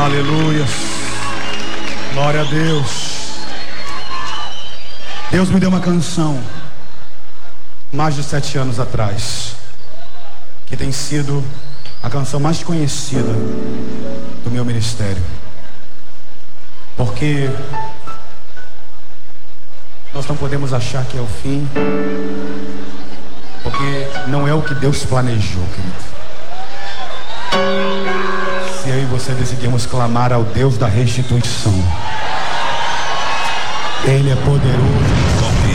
Aleluia. Glória a Deus. Deus me deu uma canção mais de 7 anos atrás, que tem sido a canção mais conhecida do meu ministério. Porque nós não podemos achar que é o fim, porque não é o que Deus planejou, querido. Se eu e você decidimos clamar ao Deus da restituição, Ele é poderoso